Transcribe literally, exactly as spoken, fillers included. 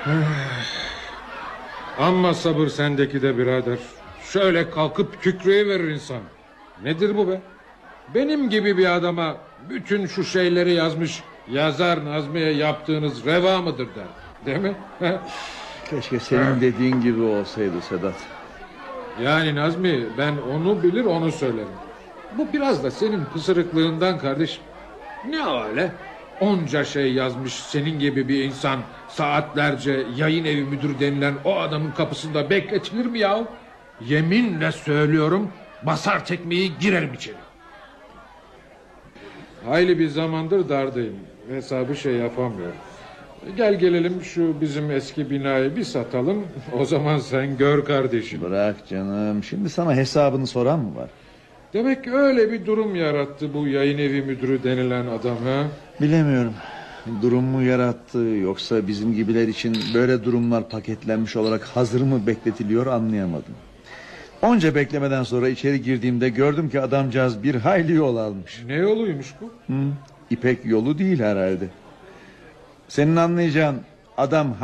Amma sabır sendeki de birader. Şöyle kalkıp kükreyiverir insan. Nedir bu be? Benim gibi bir adama bütün şu şeyleri yazmış yazar Nazmi'ye yaptığınız reva mıdır der. Değil mi? Keşke senin dediğin gibi olsaydı Sedat. Yani Nazmi, ben onu bilir onu söylerim. Bu biraz da senin pısırıklığından kardeşim. Ne öyle? Onca şey yazmış senin gibi bir insan saatlerce yayın evi müdürü denilen o adamın kapısında bekletilir mi ya? Yeminle söylüyorum, basar tekmeyi girerim içeri. Hayli bir zamandır dardayım. Hesabı şey yapamıyorum. Gel gelelim şu bizim eski binayı bir satalım. O zaman sen gör kardeşim. Bırak canım, şimdi sana hesabını soran mı var? Demek öyle bir durum yarattı bu yayın evi müdürü denilen adam ha? Bilemiyorum. Durum mu yarattı, yoksa bizim gibiler için böyle durumlar paketlenmiş olarak hazır mı bekletiliyor, anlayamadım. Onca beklemeden sonra içeri girdiğimde gördüm ki adamcağız bir hayli yol almış. Ne yoluymuş bu? Hı, İpek yolu değil herhalde. Senin anlayacağın adam